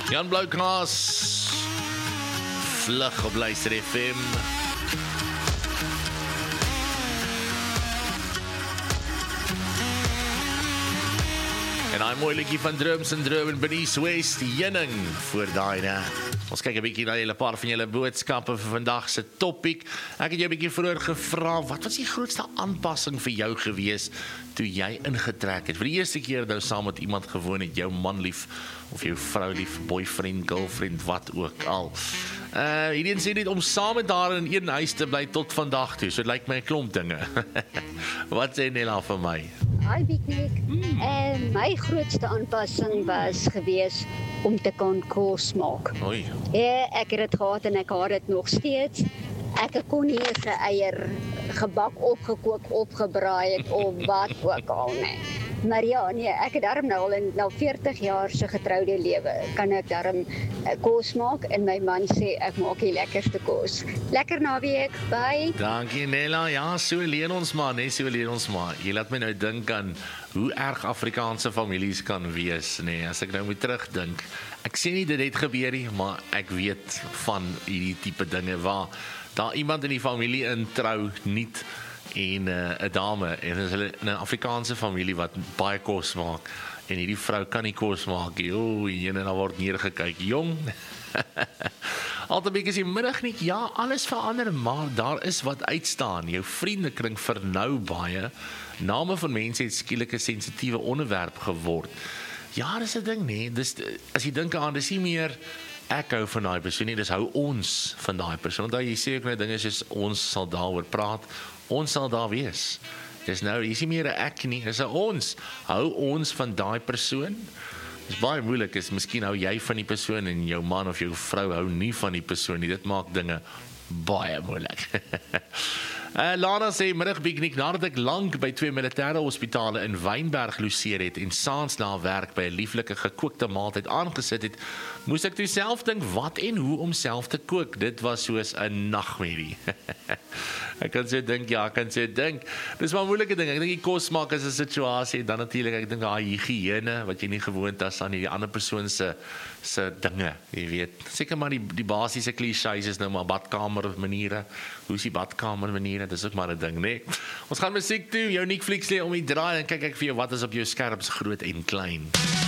Jan Bloukaas, vlug op Luister FM. En daai mooi liedjie van Drums en Drum en Bernice West, Jenning, voor daai, né? Ons kyk 'n bietjie na julle paar van julle boodskappe vir vandag se topik. Ek het jou 'n bietjie vroeër gevra, wat was die grootste aanpassing vir jou gewees toe jy ingetrek het? Vir die eerste keer nou saam met iemand gewoon het, jou man lief, of jou vrou lief, boyfriend, girlfriend, wat ook al. Hierdie sê net om saam met haar in een huis te bly tot vandag toe, so dit lyk my 'n klomp dinge. Wat sê Nella vir my? Hi Biknik, my grootste aanpassing was gewees om te kan kos maak. Oei. Ja, ek het dit gehad en ek haat dit nog steeds. Ek kon nie eens 'n eier gebak, opgekook, opgebraai het of wat ook al nie. Maar ja, nee, ek het daarom nou al in 40 jaar se getroude lewe kan ek daarom kos maak en my man sê ek maak die lekkerste kos. Lekker naweek, bye. Dankie Nella, ja, so leer ons maar, nee, so leer ons maar. Jy laat my nou dink aan hoe erg Afrikaanse families kan wees, nee, as ek nou moet terugdink. Ek sê nie dit het gebeur nie, maar ek weet van hierdie tipe dinge waar daar iemand in die familie introu niet en 'n dame en is hulle in 'n Afrikaanse familie wat baie kos maak en hierdie vrou kan nie kos maak nie. O, en dan word neergekyk, jong. Altyd bietjie die middag nie, ja, alles verander, maar daar is wat uitstaan. Jou vriendekring vernou baie. Name van mense het skielik 'n sensitiewe onderwerp geword. Ja, dis 'n ding, nee. Dis as jy dink aan, dis nie meer ek hou van daai persoon nie, dis hou ons van daai persoon. Want jy sê ook net dinge soos ons sal daaroor praat, ons sal daar wees. Dis nou, hier is nie meer 'n ek nie, dis 'n ons. Hou ons van daai persoon. Dis baie moeilik, is miskien hou jy van die persoon en jou man of jou vrou hou nie van die persoon nie. Dit maak dinge baie moeilik. Lana sê, middag Biknik, nadat ek lank by 2 militêre hospitale in Wynberg loseer het en saans na werk by 'n lieflike gekookte maaltyd aangesit het, moes ek toe self dink wat en hoe om self te kook. Dit was soos 'n nagmerrie. Ek kan sê dink, ja, ek kan sê dink. Dis maar 'n moeilike ding. Ek dink die kos maak is 'n situasie, dan natuurlik ek dink daai higiëne wat jy nie gewoond is aan die ander persoon se dinge, jy weet. Seker maar die basiese klisjées is nou maar badkamer maniere. Hoe is die badkamer maniere? Dis ook maar 'n ding, nee. Ons gaan musiek toe. Jou Netflix lê om die draai en kyk ek vir jou wat is op jou skerms groot en klein.